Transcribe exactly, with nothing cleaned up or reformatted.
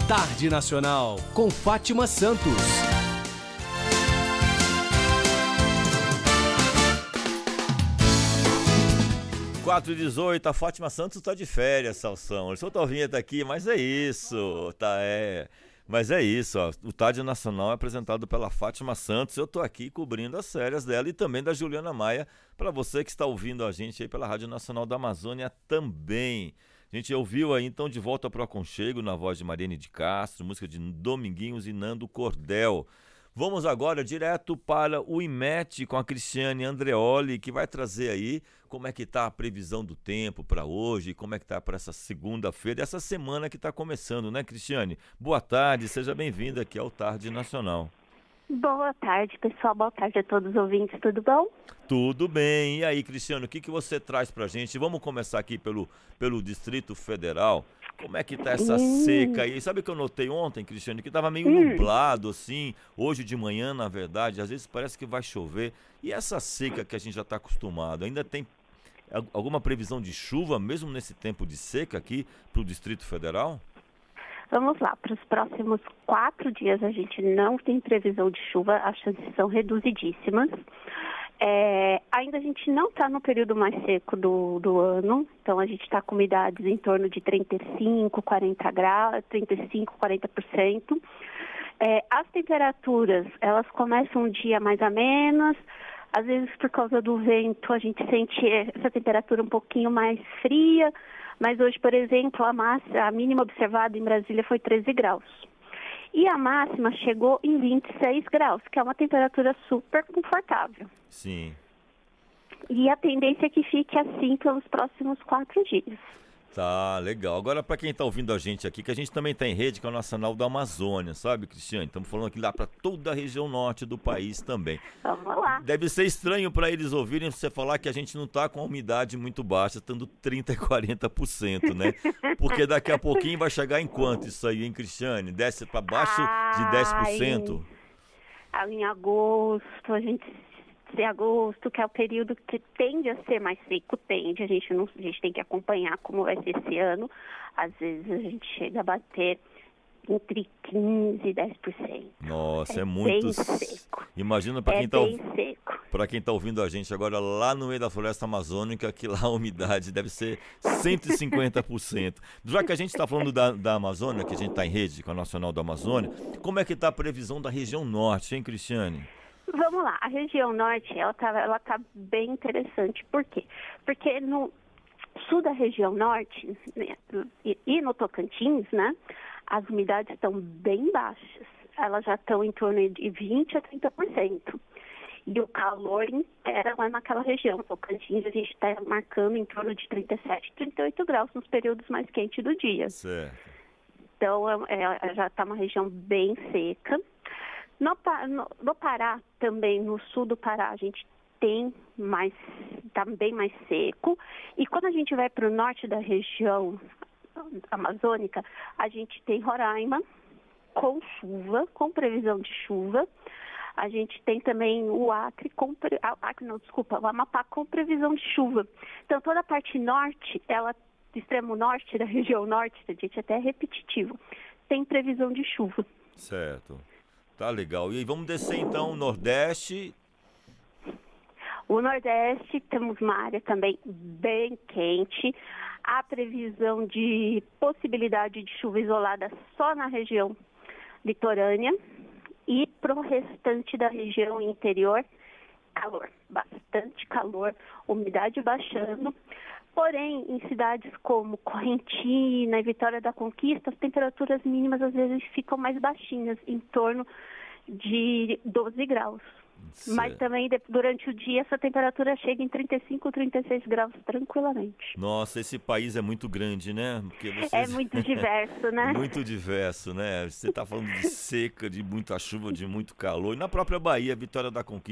Tarde Nacional, com Fátima Santos. quatro e dezoito, a Fátima Santos tá de férias, Salsão. Ele soltou a vinheta aqui, mas é isso, tá, é... Mas é isso, ó. O Tarde Nacional é apresentado pela Fátima Santos. Eu tô aqui cobrindo as férias dela e também da Juliana Maia, para você que está ouvindo a gente aí pela Rádio Nacional da Amazônia também. A gente ouviu aí então De Volta pro Aconchego, na voz de Mariane de Castro, música de Dominguinhos e Nando Cordel. Vamos agora direto para o IMET com a Cristiane Andreoli, que vai trazer aí como é que está a previsão do tempo para hoje, como é que está para essa segunda-feira, essa semana que está começando, né, Cristiane? Boa tarde, seja bem-vinda aqui ao Tarde Nacional. Boa tarde, pessoal. Boa tarde a todos os ouvintes, tudo bom? Tudo bem. E aí, Cristiane, o que, que você traz pra gente? Vamos começar aqui pelo, pelo Distrito Federal. Como é que tá essa hum. seca aí? Sabe o que eu notei ontem, Cristiane? Que tava meio hum. nublado, assim, hoje de manhã, na verdade, às vezes parece que vai chover. E essa seca que a gente já tá acostumado, ainda tem alguma previsão de chuva, mesmo nesse tempo de seca aqui pro Distrito Federal? Vamos lá, para os próximos quatro dias a gente não tem previsão de chuva, as chances são reduzidíssimas. É, ainda a gente não está no período mais seco do, do ano, então a gente está com umidades em torno de trinta e cinco, quarenta graus, trinta e cinco, quarenta por cento. É, as temperaturas, elas começam um dia mais a menos, às vezes por causa do vento a gente sente essa temperatura um pouquinho mais fria, mas hoje, por exemplo, a, massa, a mínima observada em Brasília foi treze graus. E a máxima chegou em vinte e seis graus, que é uma temperatura super confortável. Sim. E a tendência é que fique assim pelos próximos quatro dias. Tá, legal. Agora, para quem está ouvindo a gente aqui, que a gente também está em rede com a Nacional da Amazônia, sabe, Cristiane? Estamos falando aqui lá para toda a região norte do país também. Vamos lá. Deve ser estranho para eles ouvirem você falar que a gente não está com a umidade muito baixa, estando trinta e quarenta por cento, né? Porque daqui a pouquinho vai chegar em quanto isso aí, hein, Cristiane? Desce para baixo de dez por cento? Ai, em agosto, a gente... de agosto, que é o período que tende a ser mais seco, tende, a gente, não, a gente tem que acompanhar como vai ser esse ano, às vezes a gente chega a bater entre quinze e dez por cento. Nossa, é, é muito bem seco. Imagina para é quem, tá, seco. Para quem tá ouvindo a gente agora lá no meio da floresta amazônica, que lá a umidade deve ser cento e cinquenta por cento. Já que a gente está falando da, da Amazônia, que a gente está em rede com a Nacional da Amazônia, como é que está a previsão da região norte, hein, Cristiane? Vamos lá, a região norte, ela tá, ela tá bem interessante. Por quê? Porque no sul da região norte, né, e, e no Tocantins, né, as umidades estão bem baixas. Elas já estão em torno de vinte a trinta por cento. E o calor impera lá naquela região. No Tocantins, a gente está marcando em torno de trinta e sete, trinta e oito graus nos períodos mais quentes do dia. Certo. Então, é, é, já está uma região bem seca. No, no, no Pará, também, no sul do Pará, a gente tem mais, está bem mais seco. E quando a gente vai para o norte da região amazônica, a gente tem Roraima com chuva, com previsão de chuva. A gente tem também o Acre, com, Acre não, desculpa, o Amapá com previsão de chuva. Então, toda a parte norte, ela, extremo norte da região norte, a gente até é repetitivo, tem previsão de chuva. Certo. Tá legal. E aí vamos descer então o Nordeste. O Nordeste, temos uma área também bem quente. Há previsão de possibilidade de chuva isolada só na região litorânea. E para o restante da região interior, calor. Bastante calor, umidade baixando. Porém, em cidades como Correntina e Vitória da Conquista, as temperaturas mínimas às vezes ficam mais baixinhas, em torno de doze graus. Certo. Mas também durante o dia essa temperatura chega em trinta e cinco, trinta e seis graus tranquilamente. Nossa, esse país é muito grande, né? Porque vocês... É muito diverso, né? Muito diverso, né? Você está falando de seca, de muita chuva, de muito calor. E na própria Bahia, Vitória da Conquista